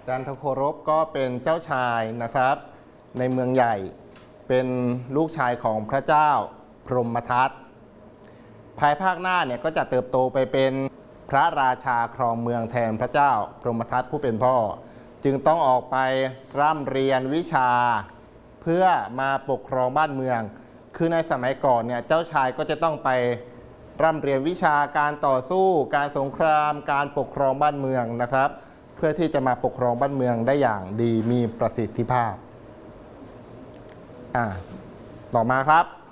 จันทโครบก็เป็นเจ้าชายนะครับในเมืองใหญ่เป็นลูกชายของพระเจ้าพรหมทัตภายภาคหน้าเนี่ยก็จะเติบโตไปเป็นพระราชาครองเมืองแทนพระเจ้าพรหมทัตผู้เป็นพ่อจึงต้องออกไปร่ำเรียนวิชาเพื่อมาปกครองบ้านเมืองคือในสมัยก่อนเนี่ยเจ้าชายก็จะต้องไปร่ำเรียนวิชาการต่อสู้การสงครามการปกครองบ้านเมืองนะครับเพื่อที่จะมาปกครองบ้านเมืองได้อย่างดีมีประสิทธิภาพต่อมาครับ